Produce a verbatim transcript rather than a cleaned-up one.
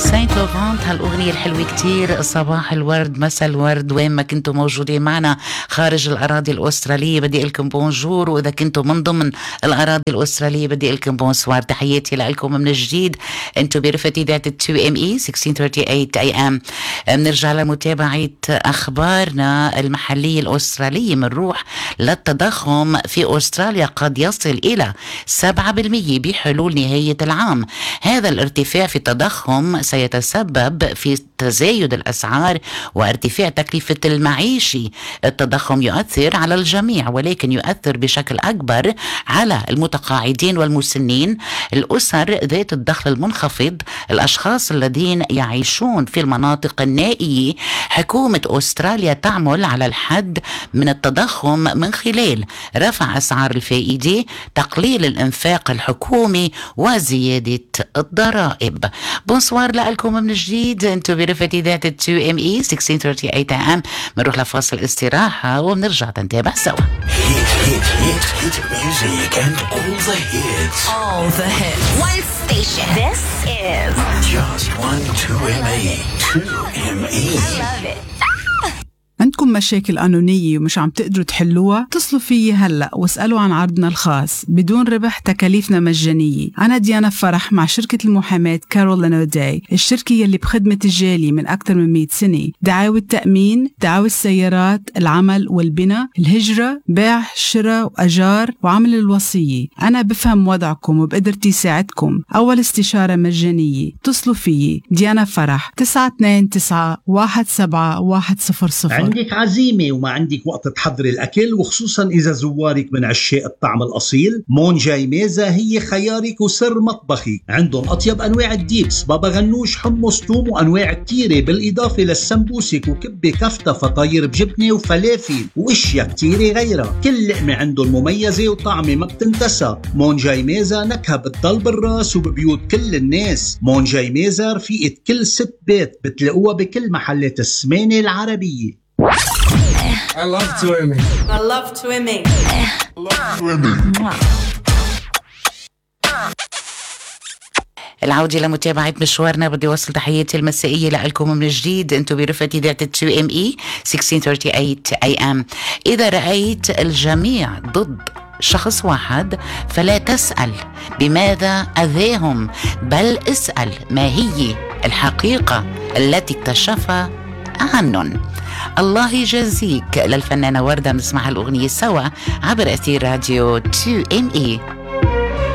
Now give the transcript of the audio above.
سانت لوفانت، هالأغنية الحلوة كتير. صباح الورد، مساء الورد، وين ما كنتوا موجودين معنا خارج الأراضي الأسترالية بدي لكم بونجور، وإذا كنتوا من ضمن الأراضي الأسترالية بدي لكم بونسوار. تحياتي لكم من جديد. انتوا برفة إذاعة تو إم إي ستة عشر ثلاثة وثلاثين إيه إم. بنرجع لمتابعة أخبارنا المحلية الأسترالية. منروح للتضخم في أستراليا قد يصل إلى سبعة بالمئة بحلول نهاية العام. هذا الارتفاع في التضخم سيتسبب في تزايد الأسعار وارتفاع تكلفة المعيشي. التضخم يؤثر على الجميع، ولكن يؤثر بشكل أكبر على المتقاعدين والمسنين، الأسر ذات الدخل المنخفض، الأشخاص الذين يعيشون في المناطق النائية. حكومة أستراليا تعمل على الحد من التضخم من خلال رفع أسعار الفائدة، تقليل الإنفاق الحكومي، وزيادة الضرائب. بونسوار لكم من جديد. انتو برفة إذاعة تو إم إي ستة عشر ثلاثة وثلاثين إيه إم. بنروح لفاصل استراحة وبنرجع نتابع سوا. Hit, hit, hit, hit music and all the hits. All the hits. One station. This is Just one two M E. two M E. I love it. عندكم مشاكل قانونية ومش عم تقدروا تحلوها؟ اتصلوا فيي هلأ واسألوا عن عرضنا الخاص بدون ربح، تكاليفنا مجانية. أنا ديانا فرح مع شركة المحاماة كارولين أوداي، الشركة يلي بخدمة الجالية من أكثر من مئة سنة. دعاوى التأمين، دعاوى السيارات، العمل والبناء، الهجرة، بيع، شراء وأجار، وعمل الوصية. أنا بفهم وضعكم وبقدرتي ساعدكم. أول استشارة مجانية. اتصلوا فيي ديانا فرح تسعة اثنين تسعة واحد سبعة واحد صفر صفر. عندك عزيمة وما عندك وقت تحضري الأكل، وخصوصا إذا زوارك من عشاق الطعم الأصيل، مون جاي ميزة هي خيارك وسر مطبخي. عندهم أطيب أنواع الديبس، بابا غنوش، حمص، توم، وأنواع كتيرة، بالإضافة للسمبوسك وكبة كفتة، فطاير بجبنة وفلافل وإشياء كتيرة غيرها. كل لقمة عندهم مميزة وطعمة ما بتنتسى. مون جاي ميزة نكهة بتضل بالراس وببيوت كل الناس. مون جاي ميزة رفيقة كل ست بيت، بتلاقوها بكل محلات السمانة العربية. I love two M E. I love two M E. العودة لمتابعة مشوارنا. بدي وصل تحياتي المسائية لكم من جديد. انتو برفة إذاعة تو إم إي ستة عشر ثلاثة وثلاثين إيه إم. إذا رأيت الجميع ضد شخص واحد فلا تسأل بماذا أذاهم، بل اسأل ما هي الحقيقة التي اكتشفها عنهم. الله يجازيك للفنانة وردة. نسمع الأغنية سوا عبر أثير راديو تو إم إي.